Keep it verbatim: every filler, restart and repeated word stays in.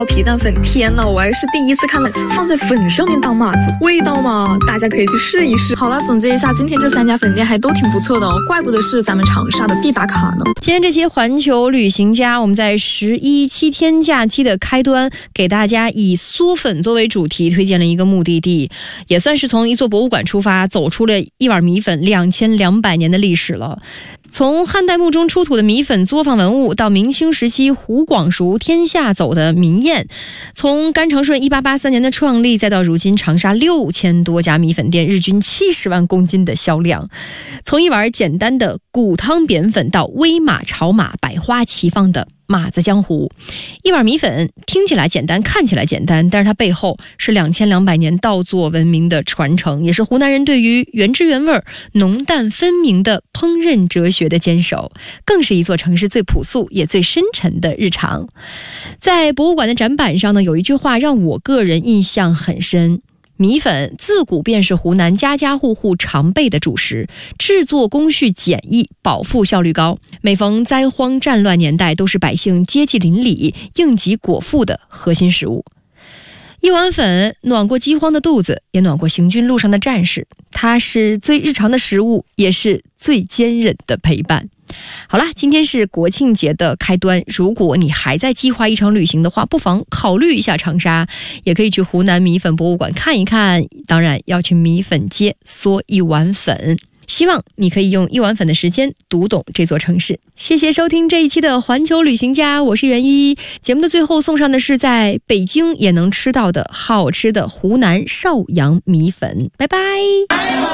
皮蛋粉，天哪，我还是第一次看到放在粉上面当码子，味道嘛，大家可以去试一试。好了，总结一下，今天这三家粉店还都挺不错的哦，怪不得是咱们长沙的必打卡呢。 今天这些环球旅行家，我们在十一七天假期的开端，给大家以嗦粉作为主题，推荐了一个目的地，也算是从一座博物馆出发，走出了一碗米粉两千两百年的历史了。从汉代墓中出土的米粉作坊文物，到明清时期胡广熟天下走的民宴，从甘长顺一八八三年的创立，再到如今长沙六千多家米粉店，日均七十万公斤的销量。从一碗简单的骨汤扁粉，到威马炒马，百花齐放的马子江湖。一碗米粉听起来简单，看起来简单，但是它背后是两千两百年稻作文明的传承，也是湖南人对于原汁原味、浓淡分明的烹饪哲学的坚守，更是一座城市最朴素也最深沉的日常。在博物馆的展板上呢，有一句话让我个人印象很深：米粉自古便是湖南家家户户常备的主食，制作工序简易，保付效率高。每逢灾荒战乱年代，都是百姓接济邻里、应急果腹的核心食物。一碗粉暖过饥荒的肚子，也暖过行军路上的战士。它是最日常的食物，也是最坚韧的陪伴。好啦，今天是国庆节的开端，如果你还在计划一场旅行的话，不妨考虑一下长沙，也可以去湖南米粉博物馆看一看，当然要去米粉街嗦一碗粉。希望你可以用一碗粉的时间读懂这座城市。谢谢收听这一期的环球旅行家，我是袁一。节目的最后送上的是在北京也能吃到的好吃的湖南邵阳米粉，拜拜。